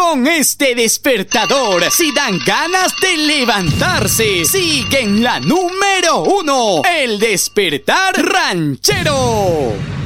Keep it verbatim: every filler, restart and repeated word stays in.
Con este despertador, si dan ganas de levantarse, sigue en la número uno, el despertar ranchero.